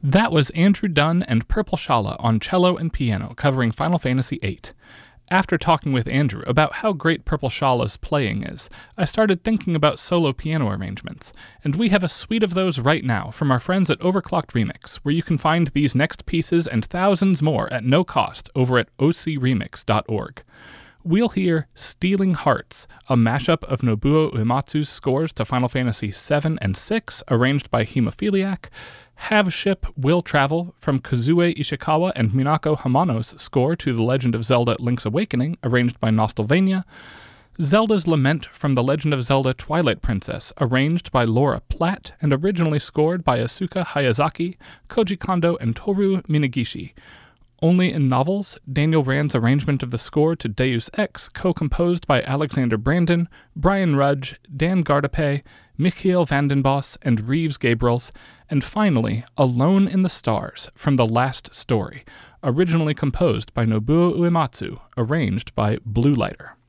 That was Andrew Dunn and Purple Shala on cello and piano covering Final Fantasy VIII. After talking with Andrew about how great Purple Shala's playing is, I started thinking about solo piano arrangements, and we have a suite of those right now from our friends at Overclocked Remix, where you can find these next pieces and thousands more at no cost over at ocremix.org. We'll hear Stealing Hearts, a mashup of Nobuo Uematsu's scores to Final Fantasy VII and VI, arranged by Hemophiliac, Have Ship Will Travel from Kazue Ishikawa and Minako Hamano's score to The Legend of Zelda Link's Awakening, arranged by Nostalvania, Zelda's Lament from The Legend of Zelda Twilight Princess, arranged by Laura Platt and originally scored by Asuka Hayazaki, Koji Kondo, and Toru Minagishi. Only in Novels, Daniel Rand's arrangement of the score to Deus Ex, co-composed by Alexander Brandon, Brian Rudge, Dan Gardape, Michiel Vandenbos, and Reeves Gabriels, and finally, Alone in the Stars from The Last Story, originally composed by Nobuo Uematsu, arranged by Blue Lighter.